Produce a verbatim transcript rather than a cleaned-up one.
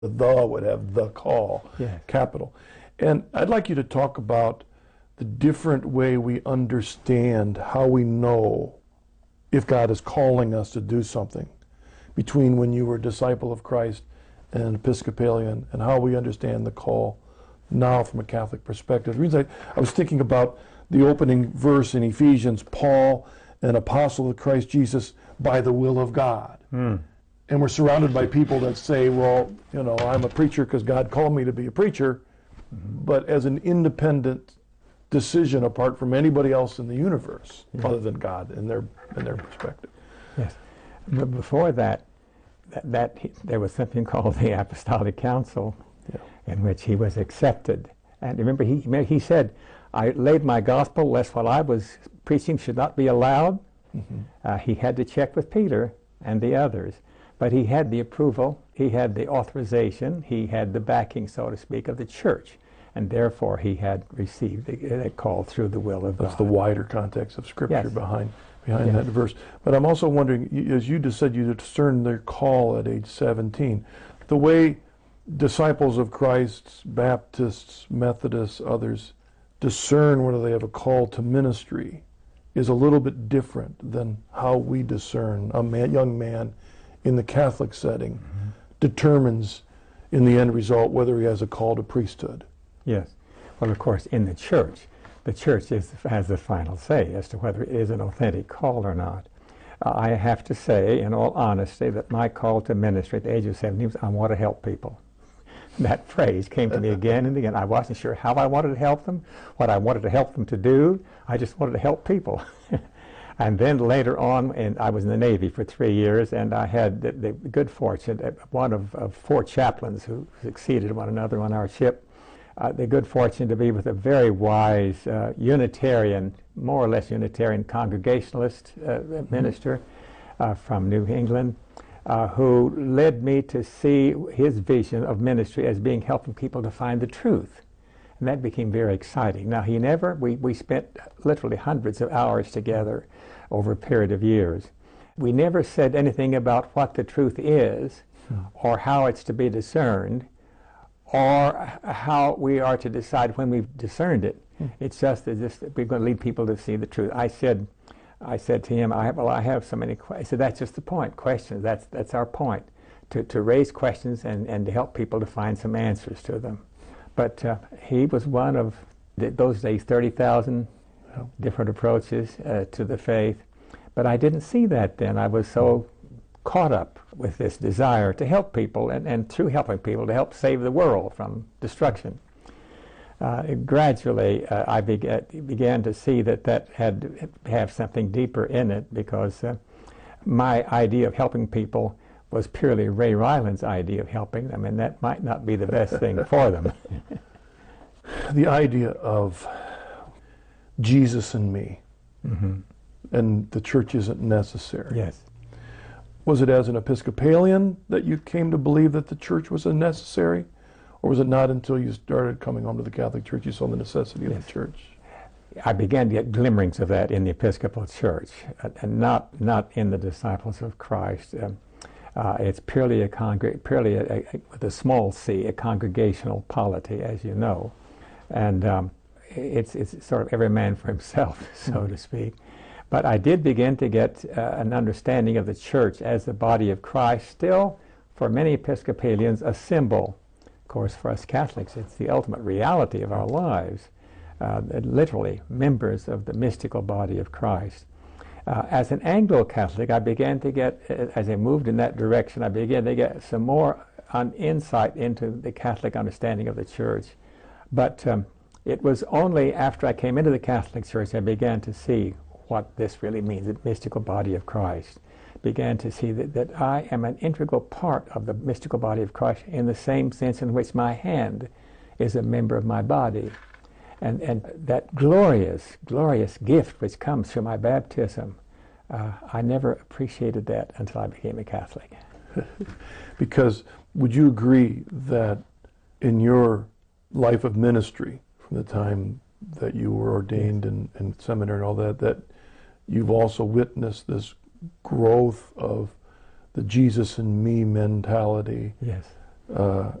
The would have the call, Yeah. capital. And I'd like you to talk about the different way we understand how we know if God is calling us to do something between when you were a disciple of Christ and an Episcopalian, and how we understand the call now from a Catholic perspective. The reason I, I was thinking about the opening verse in Ephesians, Paul, an apostle of Christ Jesus by the will of God. Mm. And we're surrounded by people that say, well, you know, I'm a preacher because God called me to be a preacher, mm-hmm. but as an independent decision apart from anybody else in the universe, yeah. other than God in their in their perspective. Yes. But before that, that, that he, there was something called the Apostolic Council, yeah. in which he was accepted. And remember, he he said, I laid my gospel lest while I was preaching should not be allowed. Mm-hmm. uh, he had to check with Peter and the others. But he had the approval, he had the authorization, he had the backing, so to speak, of the church. And therefore he had received a, a call through the will of That's God. the wider context of Scripture yes. behind behind yes. that verse. But I'm also wondering, as you just said, you discerned their call at age seventeen. The way disciples of Christ, Baptists, Methodists, others, discern whether they have a call to ministry is a little bit different than how we discern. A man, young man in the Catholic setting mm-hmm. determines in the end result whether he has a call to priesthood. Yes. Well, of course, in the church, the church is, has the final say as to whether it is an authentic call or not. Uh, I have to say, in all honesty, that my call to ministry at the age of seventeen was, I want to help people. That phrase came to me again and again. I wasn't sure how I wanted to help them, what I wanted to help them to do. I just wanted to help people. And then later on, and I was in the Navy for three years, and I had the, the good fortune, one of, of four chaplains who succeeded one another on our ship, uh, the good fortune to be with a very wise uh, Unitarian, more or less Unitarian Congregationalist uh, mm-hmm. minister uh, from New England, uh, who led me to see his vision of ministry as being helping people to find the truth. And that became very exciting. Now, he never, we, we spent literally hundreds of hours together over a period of years. We never said anything about what the truth is, hmm. or how it's to be discerned, or how we are to decide when we've discerned it. Hmm. It's just that this, we're going to lead people to see the truth. I said, I said to him, I have, well, I have so many questions. I said, that's just the point, questions. That's, that's our point, to, to raise questions and, and to help people to find some answers to them. But uh, he was one of th those days, thirty thousand different approaches uh, to the faith. But I didn't see that then. I was so caught up with this desire to help people, and, and through helping people, to help save the world from destruction. Uh, gradually, uh, I began, began to see that that had to have something deeper in it, because uh, my idea of helping people was purely Ray Ryland's idea of helping them, and that might not be the best thing for them. The idea of Jesus and me, mm-hmm. and the church isn't necessary. Yes. Was it as an Episcopalian that you came to believe that the church was necessary? Or was it not until you started coming home to the Catholic Church you saw the necessity of yes. the church? I began to get glimmerings of that in the Episcopal Church, uh, and not, not in the Disciples of Christ. Um, Uh, it's purely a congre purely a, a, with a small c, a congregational polity, as you know, and um, it's it's sort of every man for himself, so mm-hmm. to speak. But I did begin to get uh, an understanding of the church as the body of Christ. Still, for many Episcopalians, a symbol. Of course, for us Catholics, it's the ultimate reality of our lives. Uh, literally, members of the mystical body of Christ. Uh, as an Anglo-Catholic, I began to get, as I moved in that direction, I began to get some more on insight into the Catholic understanding of the Church. But um, it was only after I came into the Catholic Church I began to see what this really means, the mystical body of Christ. Began to see that, that I am an integral part of the mystical body of Christ in the same sense in which my hand is a member of my body. And, and that glorious, glorious gift which comes through my baptism, uh, I never appreciated that until I became a Catholic. Because would you agree that in your life of ministry, from the time that you were ordained in, in seminary and all that, that you've also witnessed this growth of the Jesus and me mentality? Yes. uh,